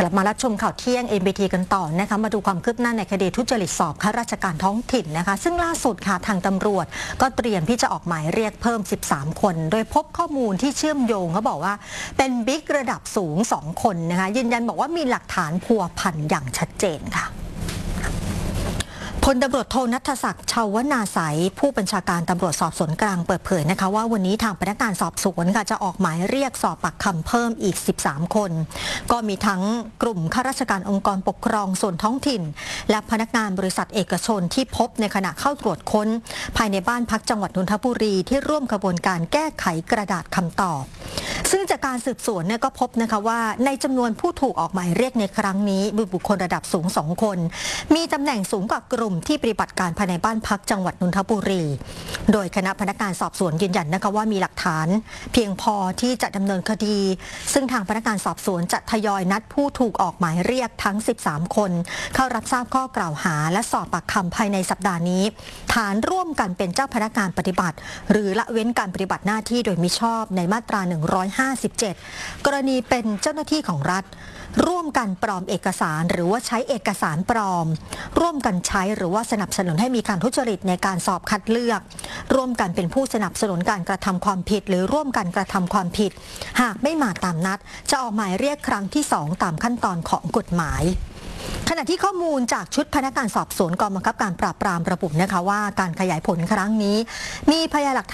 กลับมารับชมข่าวเที่ยง MBT กันต่อนะคะมาดูความคืบหน้าในคดีทุจริตสอบข้าราชการท้องถิ่นนะคะซึ่งล่าสุดค่ะทางตำรวจก็เตรียมที่จะออกหมายเรียกเพิ่ม13คนโดยพบข้อมูลที่เชื่อมโยงเขาบอกว่าเป็นบิ๊กระดับสูง2คนนะคะยืนยันบอกว่ามีหลักฐานพัวพันอย่างชัดเจนค่ะพลตำรวจโทณัฐศักดิ์ ชาวนาไสยผู้บัญชาการตำรวจสอบสวนกลางเปิดเผยนะคะว่าวันนี้ทางพนักงานสอบสวนค่ะจะออกหมายเรียกสอบปากคำเพิ่มอีก13คนก็มีทั้งกลุ่มข้าราชการองค์กรปกครองส่วนท้องถิ่นและพนักงานบริษัทเอกชนที่พบในขณะเข้าตรวจค้นภายในบ้านพักจังหวัดนนทบุรีที่ร่วมกระบวนการแก้ไขกระดาษคำตอบซึ่งจากการสืบสวนเนี่ยก็พบนะคะว่าในจำนวนผู้ถูกออกหมายเรียกในครั้งนี้มีบุคคลระดับสูง2คนมีตำแหน่งสูงกว่ากลุ่มที่ปฏิบัติการภายในบ้านพักจังหวัดนนทบุรีโดยคณะพนักงานสอบสวนยืนยันนะคะว่ามีหลักฐานเพียงพอที่จะดำเนินคดีซึ่งทางพนักงานสอบสวนจะทยอยนัดผู้ถูกออกหมายเรียกทั้ง13คนเข้ารับทราบข้อกล่าวหาและสอบปากคำภายในสัปดาห์นี้ฐานร่วมกันเป็นเจ้าพนักงานปฏิบัติหรือละเว้นการปฏิบัติหน้าที่โดยมิชอบในมาตรา157กรณีเป็นเจ้าหน้าที่ของรัฐร่วมกันปลอมเอกสารหรือว่าใช้เอกสารปลอมร่วมกันใช้หรือว่าสนับสนุนให้มีการทุจริตในการสอบคัดเลือกร่วมกันเป็นผู้สนับสนุนการกระทำความผิดหรือร่วมกันกระทำความผิดหากไม่มาตามนัดจะออกหมายเรียกครั้งที่2ตามขั้นตอนของกฎหมายขณะที่ข้อมูลจากชุดพนักงานสอบสวนกองบังคับการปราบปรามระบุนะคะว่าการขยายผลครั้งนี้มีพยานหลักฐาน